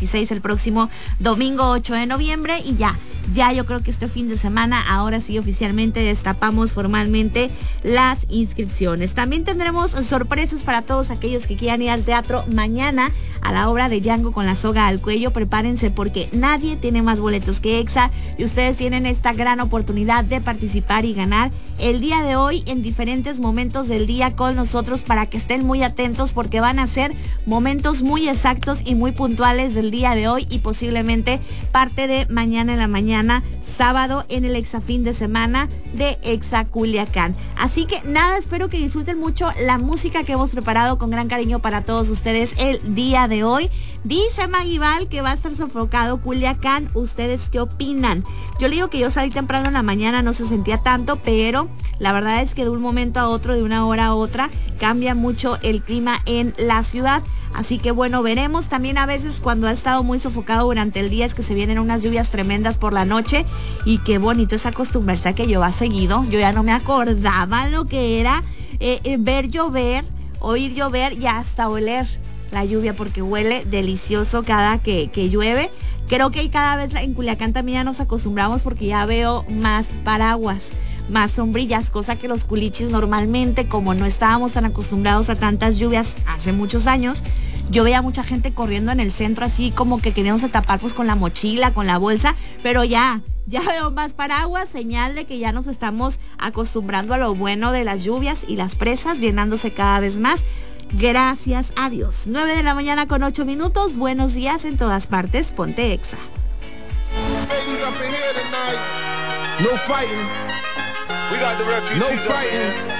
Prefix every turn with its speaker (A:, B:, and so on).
A: 16 el próximo domingo 8 de noviembre y ya yo creo que este fin de semana ahora sí oficialmente destapamos formalmente las inscripciones. También tendremos sorpresas para todos aquellos que quieran ir al teatro mañana a la obra de Django con la soga al cuello. Prepárense porque nadie tiene más boletos que EXA y ustedes tienen esta gran oportunidad de participar y ganar el día de hoy en diferentes momentos del día con nosotros para que estén muy atentos porque van a ser momentos muy exactos y muy puntuales del día de hoy y posiblemente parte de mañana en la mañana, sábado en el EXA fin de semana de EXA Culiacán. Así que nada, espero que disfruten mucho la música que hemos preparado con gran cariño para todos ustedes el día de hoy. Dice Maguibal que va a estar sofocado Culiacán. ¿Ustedes qué opinan? Yo le digo que yo salí temprano en la mañana, no se sentía tanto, pero la verdad es que de un momento a otro, de una hora a otra, cambia mucho el clima en la ciudad. Así que bueno, veremos. También a veces cuando ha estado muy sofocado durante el día es que se vienen unas lluvias tremendas por la noche y qué bonito es acostumbrarse a que llueva seguido. Yo ya no me acordaba lo que era ver llover, oír llover y hasta oler la lluvia porque huele delicioso cada que llueve. Creo que cada vez en Culiacán también ya nos acostumbramos porque ya veo más paraguas, más sombrillas, cosa que los culichis normalmente, como no estábamos tan acostumbrados a tantas lluvias hace muchos años, yo veía mucha gente corriendo en el centro así como que queríamos tapar pues con la mochila, con la bolsa, pero ya veo más paraguas, señal de que ya nos estamos acostumbrando a lo bueno de las lluvias y las presas llenándose cada vez más. Gracias a Dios. 9 de la mañana con 8 minutos. Buenos días en todas partes. Ponte EXA.
B: No fighting. We got the refugees. No fighting.